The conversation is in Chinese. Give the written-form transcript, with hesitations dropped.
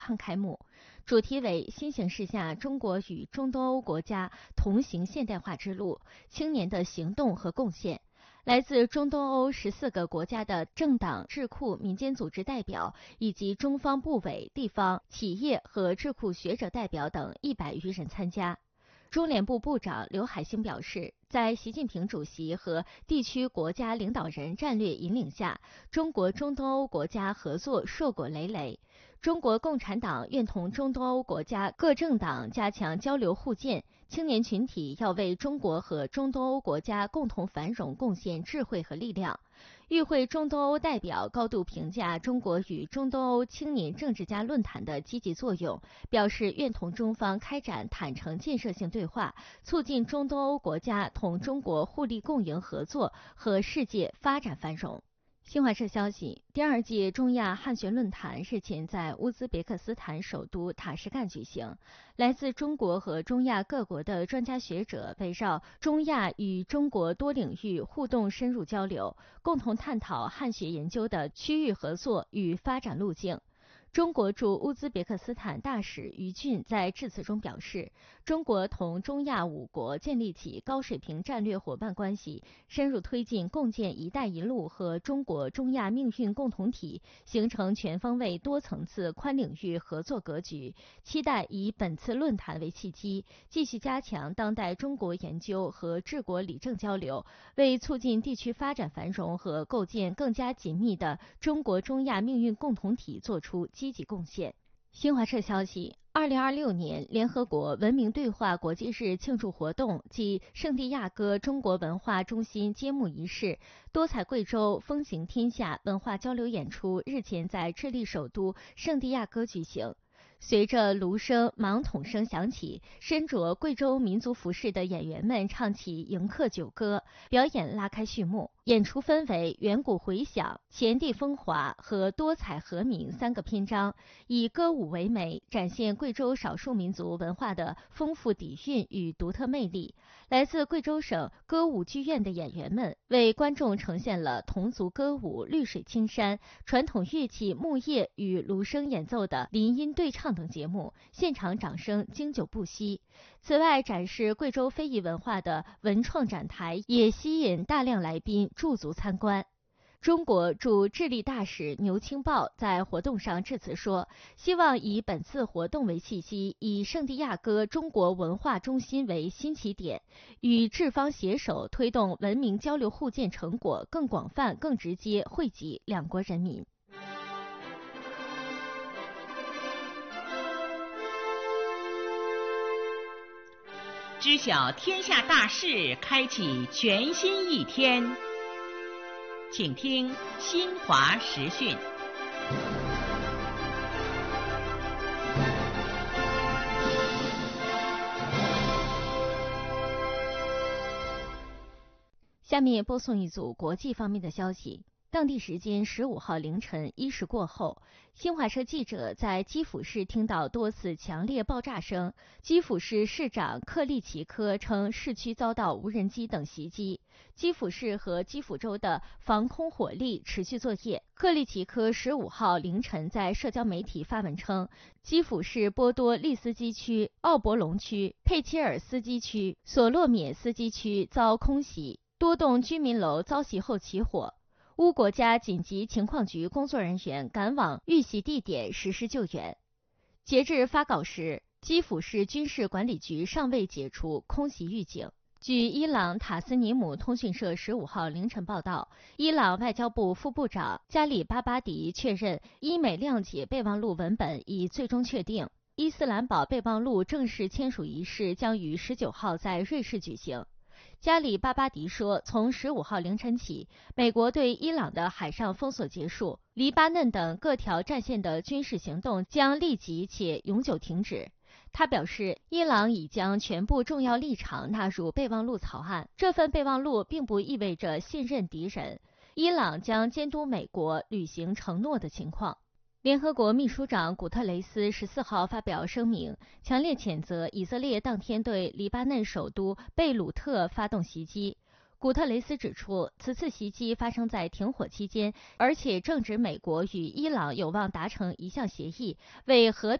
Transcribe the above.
汉开幕，主题为新形势下中国与中东欧国家同行现代化之路，青年的行动和贡献。来自中东欧14个国家的政党、智库、民间组织代表，以及中方部委、地方、企业和智库学者代表等100余人参加。中联部部长刘海星表示，在习近平主席和地区国家领导人战略引领下，中国中东欧国家合作硕果累累。中国共产党愿同中东欧国家各政党加强交流互鉴，青年群体要为中国和中东欧国家共同繁荣贡献智慧和力量。与会中东欧代表高度评价中国与中东欧青年政治家论坛的积极作用，表示愿同中方开展坦诚建设性对话，促进中东欧国家同中国互利共赢合作和世界发展繁荣。新华社消息，第2届中亚汉学论坛日前在乌兹别克斯坦首都塔什干举行。来自中国和中亚各国的专家学者围绕中亚与中国多领域互动深入交流，共同探讨汉学研究的区域合作与发展路径。中国驻乌兹别克斯坦大使于俊在致辞中表示，中国同中亚5国建立起高水平战略伙伴关系，深入推进共建“一带一路”和中国中亚命运共同体，形成全方位多层次宽领域合作格局。期待以本次论坛为契机，继续加强当代中国研究和治国理政交流，为促进地区发展繁荣和构建更加紧密的中国中亚命运共同体作出积极贡献。新华社消息，2026年联合国文明对话国际日庆祝活动暨圣地亚哥中国文化中心揭幕仪式、多彩贵州风行天下文化交流演出日前在智利首都圣地亚哥举行。随着芦声、芒筒声响起，身着贵州民族服饰的演员们唱起迎客酒歌，表演拉开序幕。演出分为远古回响、前地风华和多彩和鸣3个篇章，以歌舞为媒，展现贵州少数民族文化的丰富底蕴与独特魅力。来自贵州省歌舞剧院的演员们为观众呈现了侗族歌舞、绿水青山、传统乐器木叶与芦笙演奏的林音对唱等节目，现场掌声经久不息。此外，展示贵州非遗文化的文创展台也吸引大量来宾驻足参观。中国驻智利大使牛清报在活动上致辞说，希望以本次活动为契机，以圣地亚哥中国文化中心为新起点，与智方携手推动文明交流互鉴成果更广泛、更直接惠及两国人民。 知晓天下大事，开启全新一天。请听新华时讯。 下面播送一组国际方面的消息。当地时间15号凌晨1时过后，新华社记者在基辅市听到多次强烈爆炸声。基辅市市长克利奇科称，市区遭到无人机等袭击。基辅市和基辅州的防空火力持续作业。克利奇科15号凌晨在社交媒体发文称，基辅市波多利斯基区、奥博龙区、佩切尔斯基区、索洛缅斯基区遭空袭，多栋居民楼遭袭后起火。乌国家紧急情况局工作人员赶往遇袭地点实施救援。截至发稿时，基辅市军事管理局尚未解除空袭预警。据伊朗塔斯尼姆通讯社15号凌晨报道，伊朗外交部副部长加里巴巴迪确认，伊美谅解备忘录文本已最终确定。伊斯兰堡备忘录正式签署仪式将于19号在瑞士举行。加里巴巴迪说，从15号凌晨起，美国对伊朗的海上封锁结束，黎巴嫩等各条战线的军事行动将立即且永久停止。他表示，伊朗已将全部重要立场纳入备忘录草案，这份备忘录并不意味着信任敌人。伊朗将监督美国履行承诺的情况。联合国秘书长古特雷斯14号发表声明，强烈谴责以色列当天对黎巴嫩首都贝鲁特发动袭击。 古特雷斯指出，此次袭击发生在停火期间，而且正值美国与伊朗有望达成一项协议，为和